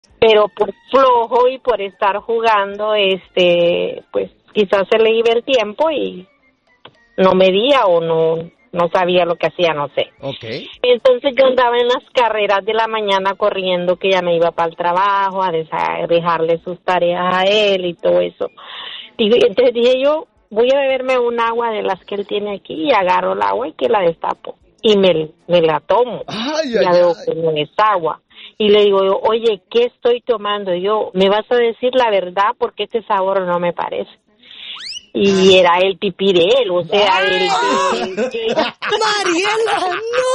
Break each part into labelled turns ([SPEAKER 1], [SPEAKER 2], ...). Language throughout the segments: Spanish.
[SPEAKER 1] pero por flojo y por estar jugando, pues quizás se le iba el tiempo y no medía o no sabía lo que hacía, no sé.
[SPEAKER 2] Okay.
[SPEAKER 1] Entonces yo andaba en las carreras de la mañana corriendo, que ya me iba para el trabajo a dejarle sus tareas a él y todo eso. Entonces dije yo, voy a beberme un agua de las que él tiene aquí, y agarro el agua y que la destapo y me la tomo. Ya veo que no es agua. Y le digo yo, oye, ¿qué estoy tomando? Yo, ¿me vas a decir la verdad? Porque este sabor no me parece. Y era el pipí de él, o sea,
[SPEAKER 3] Mariela,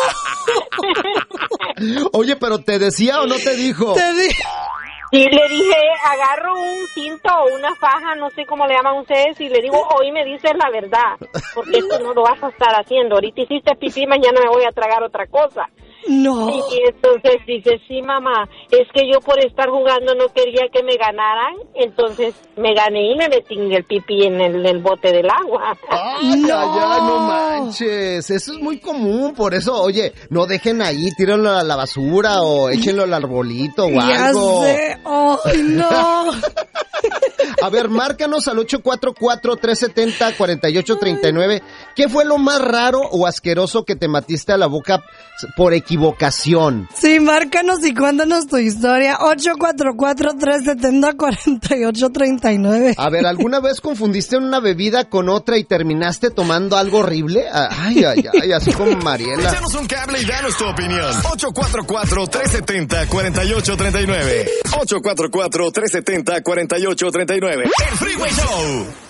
[SPEAKER 3] no.
[SPEAKER 2] Oye, pero ¿te decía o no te dijo?
[SPEAKER 1] Sí, le dije, agarro un tinto o una faja, no sé cómo le llaman ustedes, y le digo, hoy me dices la verdad, porque esto no lo vas a estar haciendo. Ahorita hiciste pipí, mañana me voy a tragar otra cosa.
[SPEAKER 3] No.
[SPEAKER 1] Y entonces dice, sí, mamá, es que yo por estar jugando no quería que me ganaran, entonces me gané y me metí en el pipí en el bote del agua.
[SPEAKER 2] No manches, eso es muy común, por eso, oye, no dejen ahí, tírenlo a la basura o échenlo al arbolito o algo.
[SPEAKER 3] Ya sé, ¡ay, no!
[SPEAKER 2] A ver, márcanos al 844-370-4839. ¿Qué fue lo más raro o asqueroso que te metiste a la boca por equivocación?
[SPEAKER 3] Sí, márcanos y cuéntanos tu historia. 844-370-4839.
[SPEAKER 2] A ver, ¿alguna vez confundiste una bebida con otra y terminaste tomando algo horrible? Ay, así como Mariela.
[SPEAKER 4] Échanos un cable y danos tu opinión. 844-370-4839. 844-370-4839. El Freeway Show.